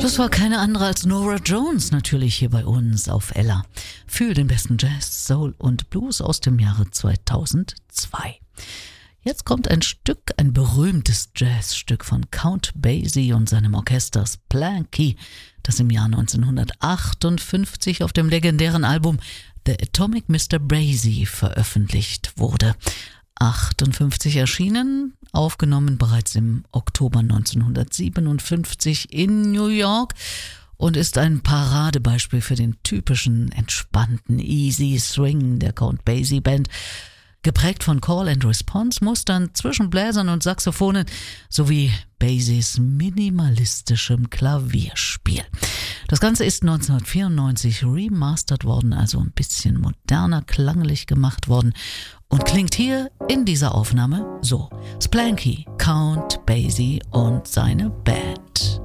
Das war keine andere als Norah Jones, natürlich hier bei uns auf Ella. Für den besten Jazz, Soul und Blues aus dem Jahre 2002. Jetzt kommt ein berühmtes Jazzstück von Count Basie und seinem Orchester Splanky, das im Jahr 1958 auf dem legendären Album The Atomic Mr. Basie veröffentlicht wurde. 58 erschienen, aufgenommen bereits im Oktober 1957 in New York und ist ein Paradebeispiel für den typischen, entspannten Easy Swing der Count Basie Band, geprägt von Call-and-Response-Mustern zwischen Bläsern und Saxophonen sowie Basies minimalistischem Klavierspiel. Das Ganze ist 1994 remastert worden, also ein bisschen moderner klanglich gemacht worden und klingt hier in dieser Aufnahme so. Splanky, Count Basie und seine Band.